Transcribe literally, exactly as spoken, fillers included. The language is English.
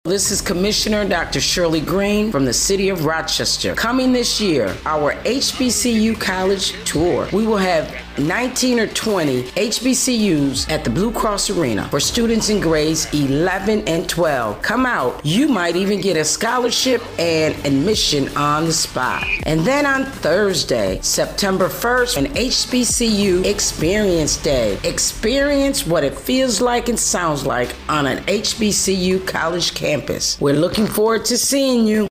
This is Commissioner Doctor Shirley Green from the City of Rochester. Coming this year, our H B C U College Tour. We will have nineteen or twenty H B C Us at the Blue Cross Arena for students in grades eleven and twelve. Come out. You might even get a scholarship and admission on the spot. And then on Thursday, September first, an H B C U Experience Day. Experience what it feels like and sounds like on an H B C U college campus. We're looking forward to seeing you.